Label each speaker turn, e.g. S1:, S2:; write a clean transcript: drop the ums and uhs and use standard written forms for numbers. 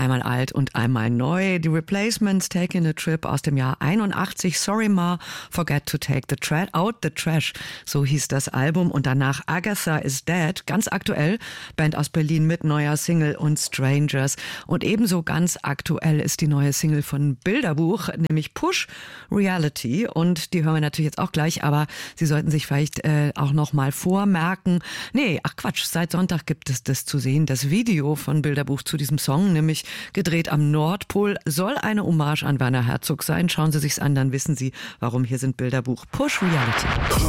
S1: einmal alt und einmal neu. Die Replacements, Taking a Trip aus dem Jahr 81. Sorry Ma, Forget to Take the Out the Trash. So hieß das Album. Und danach Agatha is Dead. Ganz aktuell. Band aus Berlin mit neuer Single und Strangers. Und ebenso ganz aktuell ist die neue Single von Bilderbuch, nämlich Push Reality. Und die hören wir natürlich jetzt auch gleich, aber Sie sollten sich vielleicht auch noch mal vormerken. Nee, ach Quatsch, seit Sonntag gibt es das zu sehen. Das Video von Bilderbuch zu diesem Song, nämlich gedreht am Nordpol, soll eine Hommage an Werner Herzog sein. Schauen Sie sich's an, dann wissen Sie, warum. Hier sind Bilderbuch Push Reality.